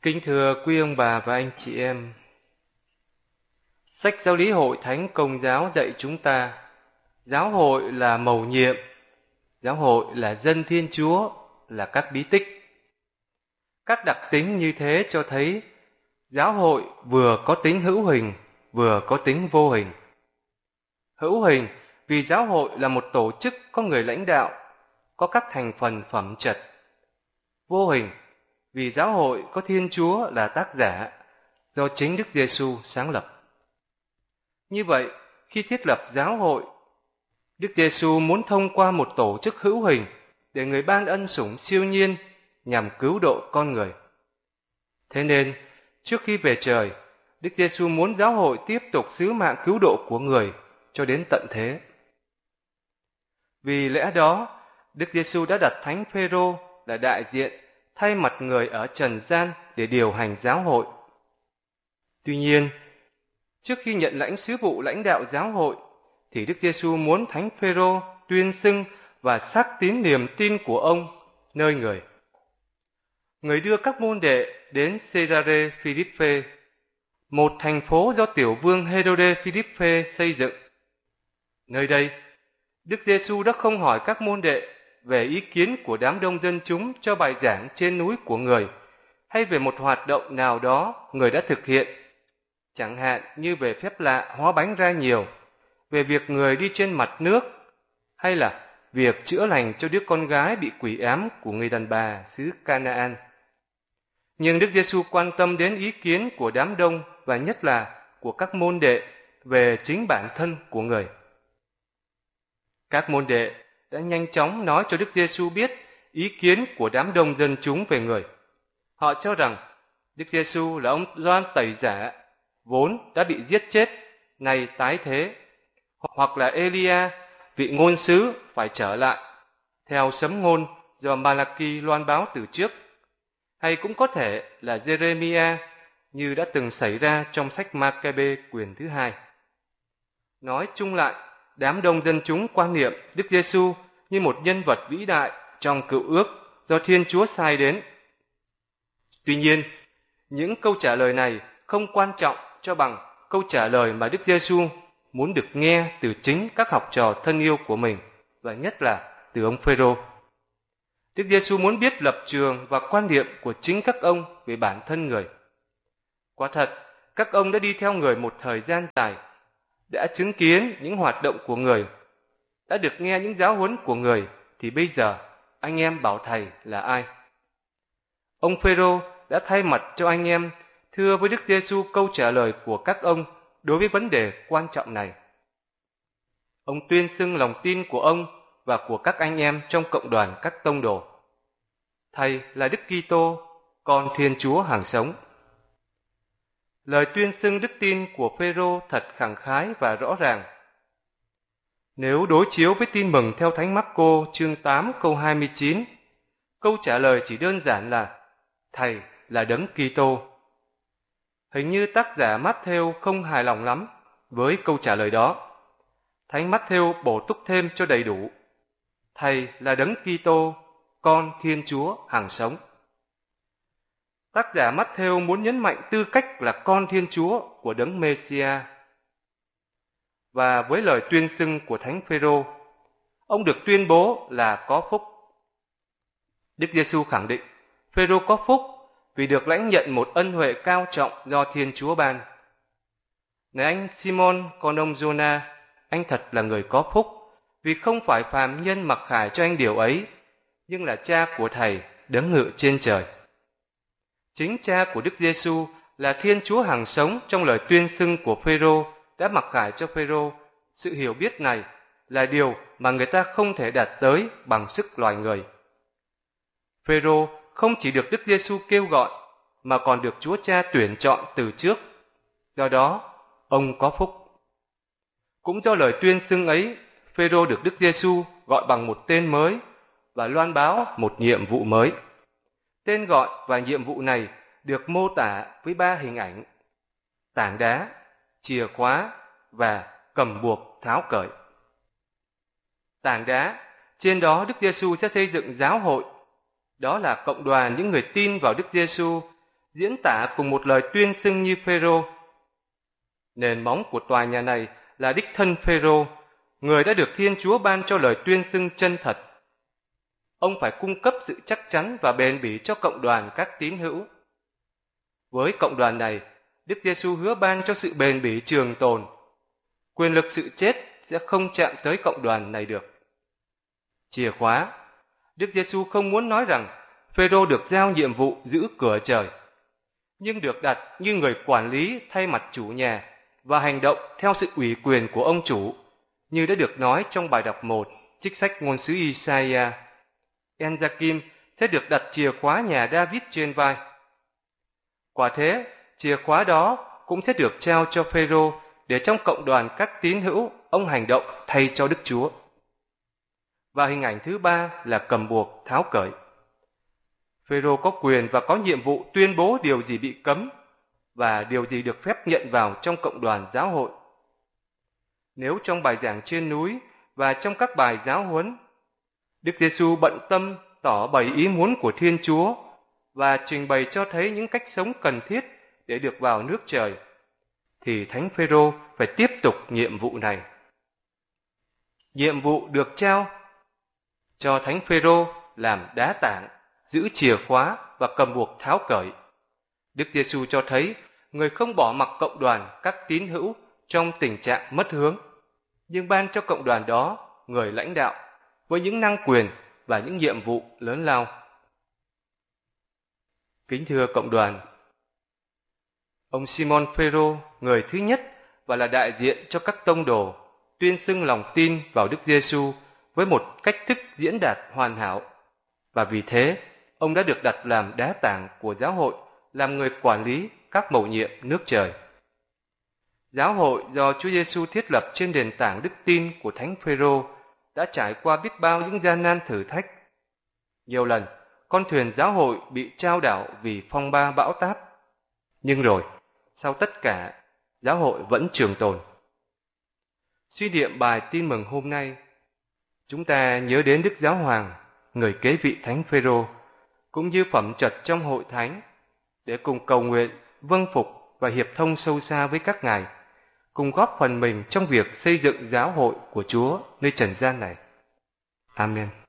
Kính thưa quý ông bà và anh chị em, sách giáo lý Hội Thánh Công giáo dạy chúng ta, giáo hội là mầu nhiệm, giáo hội là dân Thiên Chúa, là các bí tích. Các đặc tính như thế cho thấy giáo hội vừa có tính hữu hình, vừa có tính vô hình. Hữu hình vì giáo hội là một tổ chức có người lãnh đạo, có các thành phần phẩm chất. Vô hình vì giáo hội có Thiên Chúa là tác giả, do chính Đức Giêsu sáng lập. Như vậy, khi thiết lập giáo hội, Đức Giêsu muốn thông qua một tổ chức hữu hình để người ban ân sủng siêu nhiên nhằm cứu độ con người. Thế nên, trước khi về trời, Đức Giêsu muốn giáo hội tiếp tục sứ mạng cứu độ của người cho đến tận thế. Vì lẽ đó, Đức Giêsu đã đặt Thánh Phêrô là đại diện thay mặt người ở trần gian để điều hành giáo hội. Tuy nhiên, trước khi nhận lãnh sứ vụ lãnh đạo giáo hội, thì Đức Giêsu muốn Thánh Phêrô tuyên xưng và xác tín niềm tin của ông nơi người. Người đưa các môn đệ đến Caesarea Philippe, một thành phố do tiểu vương Herode Philippe xây dựng. Nơi đây, Đức Giêsu đã không hỏi các môn đệ về ý kiến của đám đông dân chúng cho bài giảng trên núi của người, hay về một hoạt động nào đó người đã thực hiện, chẳng hạn như về phép lạ hóa bánh ra nhiều, về việc người đi trên mặt nước, hay là việc chữa lành cho đứa con gái bị quỷ ám của người đàn bà xứ Canaan. Nhưng Đức Giêsu quan tâm đến ý kiến của đám đông và nhất là của các môn đệ về chính bản thân của người. Các môn đệ đã nhanh chóng nói cho Đức Giêsu biết ý kiến của đám đông dân chúng về người. Họ cho rằng Đức Giêsu là ông Gioan Tẩy Giả, vốn đã bị giết chết, nay tái thế, hoặc là Elia, vị ngôn sứ phải trở lại, theo sấm ngôn do Malaki loan báo từ trước, hay cũng có thể là Jeremiah, như đã từng xảy ra trong sách Ma-ca-bê quyển thứ 2. Nói chung lại, đám đông dân chúng quan niệm Đức Giêsu như một nhân vật vĩ đại trong Cựu Ước do Thiên Chúa sai đến. Tuy nhiên, những câu trả lời này không quan trọng cho bằng câu trả lời mà Đức Giêsu muốn được nghe từ chính các học trò thân yêu của mình, và nhất là từ ông Phêrô. Đức Giêsu muốn biết lập trường và quan niệm của chính các ông về bản thân người. Quả thật, các ông đã đi theo người một thời gian dài, đã chứng kiến những hoạt động của người, đã được nghe những giáo huấn của người, thì bây giờ anh em bảo thầy là ai? Ông Phêrô đã thay mặt cho anh em thưa với Đức Giêsu câu trả lời của các ông đối với vấn đề quan trọng này. Ông tuyên xưng lòng tin của ông và của các anh em trong cộng đoàn các tông đồ. Thầy là Đức Kitô, con Thiên Chúa hàng sống. Lời tuyên xưng đức tin của Phêrô thật khẳng khái và rõ ràng. Nếu đối chiếu với tin mừng theo Thánh Mác-cô chương 8 câu 29, câu trả lời chỉ đơn giản là Thầy là Đấng Kitô. Hình như tác giả Mát-thêu không hài lòng lắm với câu trả lời đó. Thánh Mát-thêu bổ túc thêm cho đầy đủ: Thầy là Đấng Kitô, con Thiên Chúa hàng sống. Tác giả Mát-thêu muốn nhấn mạnh tư cách là con Thiên Chúa của Đấng Mê-si-a. Và với lời tuyên xưng của Thánh Phêrô, ông được tuyên bố là có phúc. Đức Giêsu khẳng định Phêrô có phúc vì được lãnh nhận một ân huệ cao trọng do Thiên Chúa ban. Này anh Simon, con ông Giô-na, anh thật là người có phúc, vì không phải phàm nhân mặc khải cho anh điều ấy, nhưng là cha của thầy đấng ngự trên trời. Chính cha của Đức Giêsu là Thiên Chúa hàng sống trong lời tuyên xưng của Phêrô đã mặc khải cho Phêrô. Sự hiểu biết này là điều mà người ta không thể đạt tới bằng sức loài người. Phêrô không chỉ được Đức Giêsu kêu gọi mà còn được Chúa Cha tuyển chọn từ trước. Do đó, ông có phúc. Cũng do lời tuyên xưng ấy, Phêrô được Đức Giêsu gọi bằng một tên mới và loan báo một nhiệm vụ mới. Tên gọi và nhiệm vụ này được mô tả với 3 hình ảnh: tảng đá, chìa khóa và cầm buộc tháo cởi. Tảng đá, trên đó Đức Giêsu sẽ xây dựng giáo hội. Đó là cộng đoàn những người tin vào Đức Giêsu, diễn tả cùng một lời tuyên xưng như Phêrô. Nền móng của tòa nhà này là đích thân Phêrô, người đã được Thiên Chúa ban cho lời tuyên xưng chân thật. Ông phải cung cấp sự chắc chắn và bền bỉ cho cộng đoàn các tín hữu. Với cộng đoàn này, Đức Giêsu hứa ban cho sự bền bỉ trường tồn. Quyền lực sự chết sẽ không chạm tới cộng đoàn này được. Chìa khóa. Đức Giêsu không muốn nói rằng Phêrô được giao nhiệm vụ giữ cửa trời, nhưng được đặt như người quản lý thay mặt chủ nhà và hành động theo sự ủy quyền của ông chủ, như đã được nói trong bài đọc 1, trích sách ngôn sứ Isaiah. Enjakim sẽ được đặt chìa khóa nhà David trên vai. Quả thế, chìa khóa đó cũng sẽ được trao cho Phêrô để trong cộng đoàn các tín hữu ông hành động thay cho Đức Chúa. Và hình ảnh thứ ba là cầm buộc tháo cởi. Phêrô có quyền và có nhiệm vụ tuyên bố điều gì bị cấm và điều gì được phép nhận vào trong cộng đoàn giáo hội. Nếu trong bài giảng trên núi và trong các bài giáo huấn, Đức Giêsu bận tâm tỏ bày ý muốn của Thiên Chúa và trình bày cho thấy những cách sống cần thiết để được vào nước trời, thì Thánh Phêrô phải tiếp tục nhiệm vụ này. Nhiệm vụ được trao cho Thánh Phêrô làm đá tảng, giữ chìa khóa và cầm buộc tháo cởi. Đức Giêsu cho thấy người không bỏ mặc cộng đoàn các tín hữu trong tình trạng mất hướng, nhưng ban cho cộng đoàn đó người lãnh đạo với những năng quyền và những nhiệm vụ lớn lao. Kính thưa cộng đoàn, ông Simon Phêrô, người thứ nhất và là đại diện cho các tông đồ, tuyên xưng lòng tin vào Đức Giêsu với một cách thức diễn đạt hoàn hảo, và vì thế ông đã được đặt làm đá tảng của giáo hội, làm người quản lý các mầu nhiệm nước trời. Giáo hội do Chúa Giêsu thiết lập trên nền tảng đức tin của Thánh Phêrô đã trải qua biết bao những gian nan thử thách. Nhiều lần, con thuyền giáo hội bị chao đảo vì phong ba bão táp. Nhưng rồi, sau tất cả, giáo hội vẫn trường tồn. Suy niệm bài tin mừng hôm nay, chúng ta nhớ đến Đức Giáo Hoàng, người kế vị Thánh Phêrô, cũng như phẩm trật trong hội thánh, để cùng cầu nguyện, vâng phục và hiệp thông sâu xa với các ngài, cùng góp phần mình trong việc xây dựng giáo hội của Chúa nơi trần gian này. Amen.